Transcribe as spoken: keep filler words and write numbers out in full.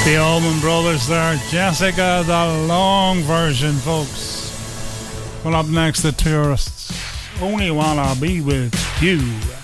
The Allman Brothers there. Jessica, the long version, folks. Well, up next, the Tourists. Only Wanna Be With You.